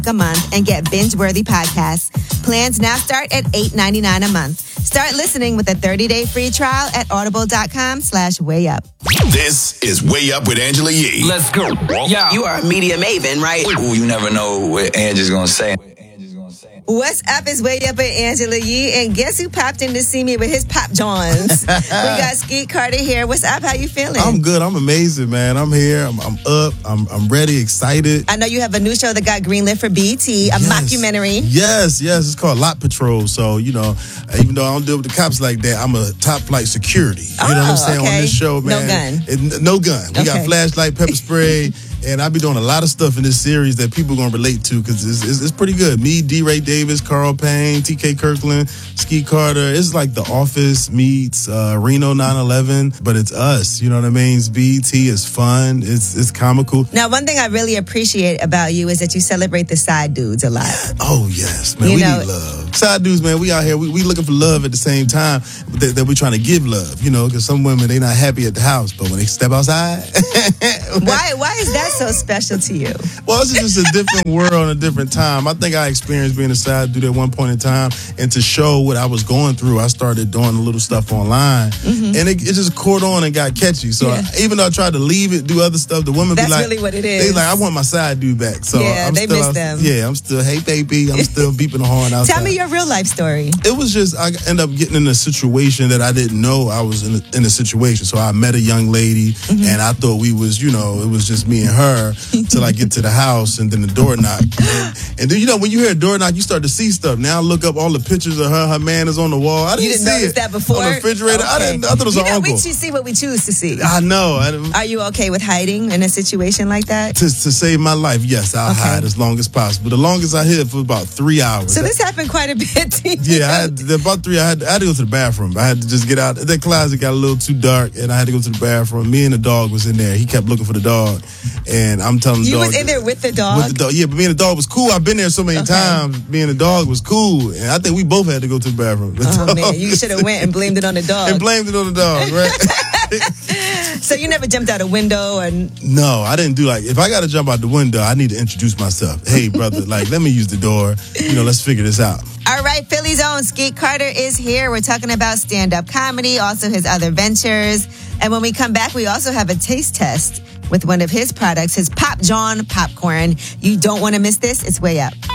a month and get binge-worthy podcasts. Plans now start at $8.99 a month. Start listening with a 30-day free trial at audible.com/wayup. This is Way Up with Angela Yee. Let's go. Yeah. You are a media maven, right? Ooh, you never know what Angie's gonna say. What's up? It's Way Up with Angela Yee, and guess who popped in to see me with his Pop Johns? We got Skeet Carter here. What's up? How you feeling? I'm good. I'm amazing, man. I'm here. I'm up. I'm ready, excited. I know you have a new show that got greenlit for BET, a mockumentary. Yes. It's called Lot Patrol. So, even though I don't deal with the cops like that, I'm a top flight security. You know what I'm saying? Okay. On this show, man. No gun. We got flashlight, pepper spray. And I be doing a lot of stuff in this series that people going to relate to because it's pretty good. Me, D. Ray Davis, Carl Payne, T.K. Kirkland, Skeet Carter. It's like The Office meets Reno 9/11, but it's us. You know what I mean? It's BET. It's fun. It's comical. Now, one thing I really appreciate about you is that you celebrate the side dudes a lot. Oh, yes, man. We need love. Side dudes, man, we out here. We looking for love at the same time that we trying to give love, because some women, they not happy at the house, but when they step outside. Why is that so special to you? Well, it's just a different world and a different time. I think I experienced being a side dude at one point in time, and to show what I was going through, I started doing a little stuff online, and it just caught on and got catchy. So even though I tried to leave it, do other stuff, the women That's be like, really what it is. They like, I want my side dude back. So they miss them. Yeah, I'm still, hey baby, I'm still beeping the horn outside. Tell me your real life story. It was just, I ended up getting in a situation that I didn't know I was in a situation. So I met a young lady, and I thought we was, it was just me and her till I get to the house, and then the door knock. And then, when you hear a door knock, you start to see stuff. Now I look up all the pictures of her man is on the wall. I didn't see notice it. that before? On the refrigerator. Okay. I thought it was an uncle. We see what we choose to see. I know. Are you okay with hiding in a situation like that? To save my life, yes, I'll hide as long as possible. The longest I hid for about 3 hours. So this happened quite a bit to you. Yeah, about 3 hours. I had to go to the bathroom. I had to just get out. That closet got a little too dark, and I had to go to the bathroom. Me and the dog was in there. He kept looking for the dog, and I'm telling the dog. You was in there with the dog? With the dog, yeah, but me and the dog was cool. I've been there so many times. Me and the dog was cool, and I think we both had to go to the bathroom. Oh, man, you should have went and blamed it on the dog. And blamed it on the dog, right? So you never jumped out a window? No, I didn't do if I got to jump out the window, I need to introduce myself. Hey, brother, let me use the door. Let's figure this out. All right, Philly's own Skeet Carter is here. We're talking about stand-up comedy, also his other ventures. And when we come back, we also have a taste test with one of his products, his Pop John popcorn. You don't want to miss this. It's Way Up.